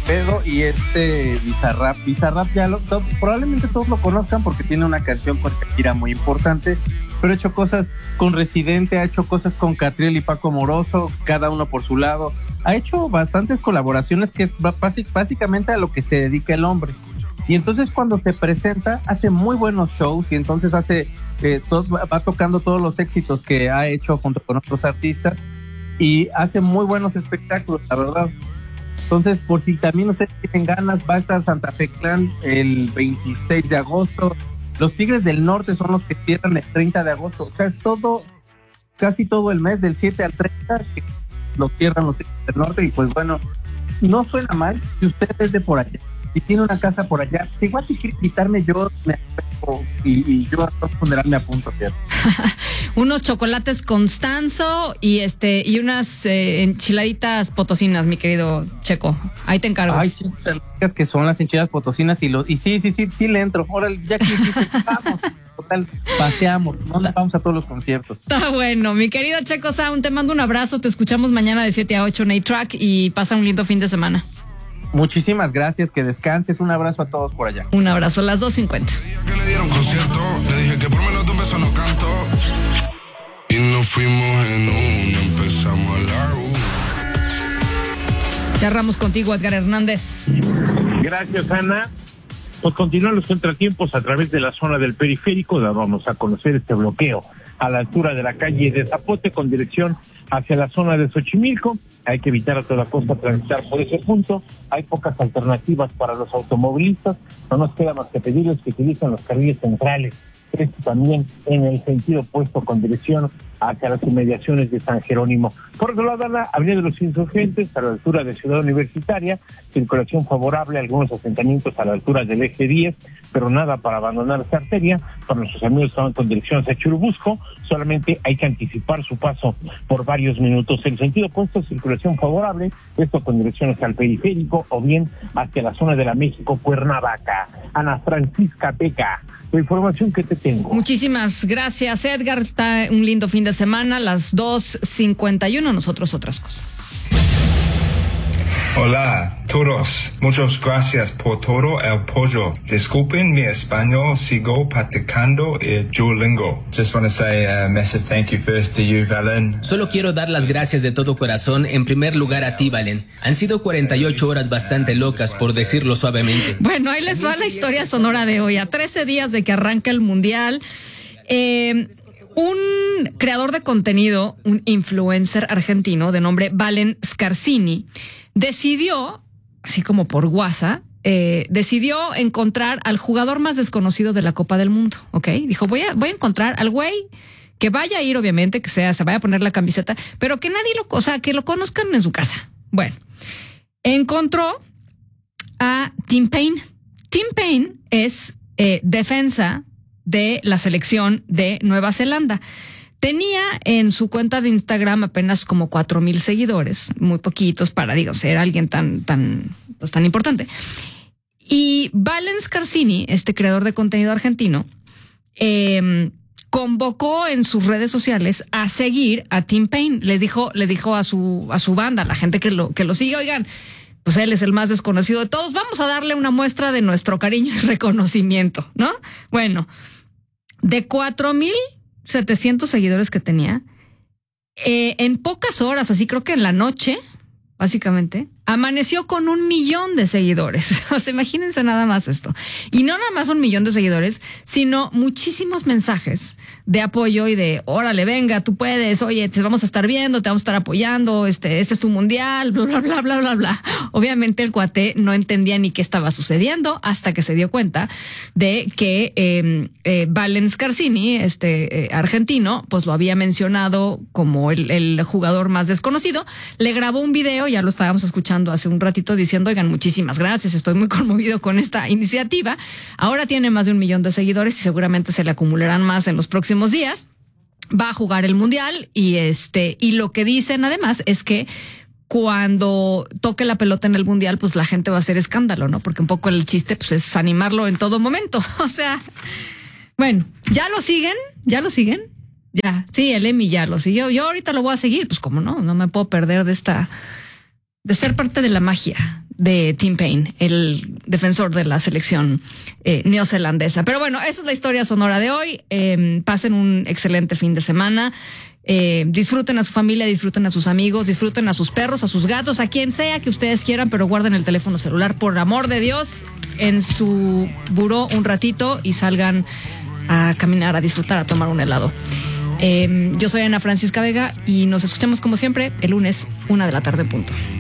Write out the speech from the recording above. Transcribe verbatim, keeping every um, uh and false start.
Quevedo y este Bizarrap. Bizarrap ya lo, todo, probablemente todos lo conozcan porque tiene una canción con Shakira muy importante, pero ha hecho cosas con Residente, ha hecho cosas con Catriel y Paco Moroso, cada uno por su lado. Ha hecho bastantes colaboraciones que es básicamente a lo que se dedica el hombre. Y entonces cuando se presenta, hace muy buenos shows y entonces hace, eh, todos, va tocando todos los éxitos que ha hecho junto con otros artistas y hace muy buenos espectáculos, la verdad. Entonces, por si también ustedes tienen ganas, va a estar Santa Fe Clan el veintiséis de agosto. Los Tigres del Norte son los que cierran el treinta de agosto. O sea, es todo, casi todo el mes, del siete al treinta, que lo cierran los Tigres del Norte. Y pues bueno, no suena mal si usted es de por allá y tiene una casa por allá. Igual si quiere invitarme, yo me apunto y, y yo a todo funeral me apunto, ¿cierto? Unos chocolates Constanzo y este y unas eh, enchiladitas potosinas, mi querido Checo. Ahí te encargo. Ay, sí, te digas que son las enchiladas potosinas y lo, y sí, sí, sí, sí le entro. Ahora ya que hiciste, vamos, total, paseamos, no nos vamos a todos los conciertos. Está bueno, mi querido Checo Sound, te mando un abrazo, te escuchamos mañana de siete a ocho en A-Track y pasa un lindo fin de semana. Muchísimas gracias, que descanses, un abrazo a todos por allá. Un abrazo, a las dos cincuenta. Que le dieron concierto, le dije que por menos de un beso no canto. Y nos fuimos en una, empezamos a hablar. Cerramos contigo, Edgar Hernández. Gracias, Ana. Pues continúan los contratiempos a través de la zona del periférico. Vamos a conocer este bloqueo a la altura de la calle de Zapote con dirección hacia la zona de Xochimilco. Hay que evitar a toda costa transitar por ese punto. Hay pocas alternativas para los automovilistas. No nos queda más que pedirles que utilicen los carriles centrales. Esto también en el sentido opuesto con dirección hacia las inmediaciones de San Jerónimo. Por otro lado, la Avenida de los Insurgentes, a la altura de Ciudad Universitaria, circulación favorable, algunos asentamientos a la altura del eje diez, pero nada para abandonar esta arteria. Para nuestros amigos que van con dirección hacia Churubusco, solamente hay que anticipar su paso por varios minutos. En sentido opuesto, circulación favorable, esto con dirección hacia el periférico o bien hacia la zona de la México-Cuernavaca. Ana Francisca Peca, la información que te tengo. Muchísimas gracias, Edgar. Está un lindo fin de semana, las dos cincuenta y uno, nosotros otras cosas. Hola, todos. Muchas gracias por todo el apoyo. Disculpen mi español, sigo practicando el Duolingo. Just want to say a massive thank you first to you, Valen. Solo quiero dar las gracias de todo corazón, en primer lugar a ti, Valen. Han sido cuarenta y ocho horas bastante locas, por decirlo suavemente. Bueno, ahí les va la historia sonora de hoy. A trece días de que arranca el Mundial, eh... un creador de contenido, un influencer argentino de nombre Valen Scarsini, decidió, así como por WhatsApp, eh, decidió encontrar al jugador más desconocido de la Copa del Mundo, ¿ok? Dijo, voy a, voy a encontrar al güey que vaya a ir, obviamente, que sea, se vaya a poner la camiseta, pero que nadie lo, o sea, que lo conozcan en su casa. Bueno, encontró a Tim Payne. Tim Payne es eh, defensa de la selección de Nueva Zelanda. Tenía en su cuenta de Instagram apenas como cuatro mil seguidores, muy poquitos para, digo, ser alguien tan, tan, pues, tan importante. Y Valen Scarsini, este creador de contenido argentino, eh, convocó en sus redes sociales a seguir a Tim Payne. Les dijo, le dijo a su, a su banda, a la gente que lo, que lo sigue, oigan, pues él es el más desconocido de todos, vamos a darle una muestra de nuestro cariño y reconocimiento, ¿no? Bueno, de cuatro mil setecientos seguidores que tenía, eh, en pocas horas, así creo que en la noche, básicamente, amaneció con un millón de seguidores. O sea, imagínense nada más esto. Y no nada más un millón de seguidores, sino muchísimos mensajes de apoyo y de, órale, venga, tú puedes, oye, te vamos a estar viendo, te vamos a estar apoyando, este, este es tu mundial, bla, bla, bla, bla, bla, bla. Obviamente el cuate no entendía ni qué estaba sucediendo hasta que se dio cuenta de que eh, eh, Valen Scarsini, este eh, argentino, pues lo había mencionado como el, el jugador más desconocido. Le grabó un video, ya lo estábamos escuchando hace un ratito, diciendo, oigan, muchísimas gracias, estoy muy conmovido con esta iniciativa. Ahora tiene más de un millón de seguidores y seguramente se le acumularán más en los próximos días. Va a jugar el mundial y este, y lo que dicen además es que cuando toque la pelota en el mundial, pues la gente va a hacer escándalo, ¿no? Porque un poco el chiste, pues, es animarlo en todo momento. O sea, bueno, ¿ya lo siguen? ¿Ya lo siguen? Ya, sí, el Emi ya lo siguió. Yo ahorita lo voy a seguir, pues como no, no me puedo perder de esta, de ser parte de la magia de Tim Payne, el defensor de la selección eh, neozelandesa. Pero bueno, esa es la historia sonora de hoy. Eh, pasen un excelente fin de semana. Eh, disfruten a su familia, disfruten a sus amigos, disfruten a sus perros, a sus gatos, a quien sea que ustedes quieran, pero guarden el teléfono celular, por amor de Dios, en su buró un ratito y salgan a caminar, a disfrutar, a tomar un helado. Eh, yo soy Ana Francisca Vega y nos escuchamos como siempre el lunes, una de la tarde en punto.